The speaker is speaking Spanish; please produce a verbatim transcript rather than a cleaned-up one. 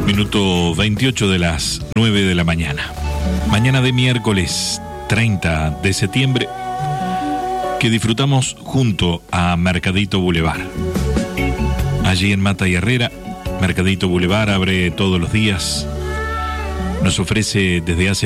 Minuto veintiocho de las nueve de la mañana. Mañana de miércoles treinta de septiembre, que disfrutamos junto a Mercadito Boulevard. Allí en Mata y Herrera, Mercadito Boulevard abre todos los días. Nos ofrece desde hace